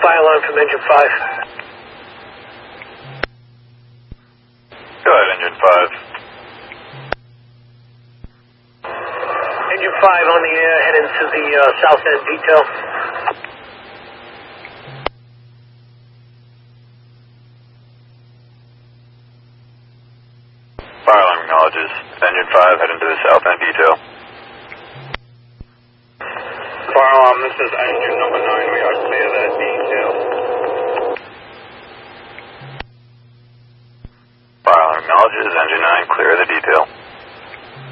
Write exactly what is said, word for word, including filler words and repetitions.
fire alarm from engine five. Go ahead, engine five. Engine five on the air, heading to the uh, south end detail. Fire alarm acknowledges. Engine five heading to the south end detail. Fire alarm, this is engine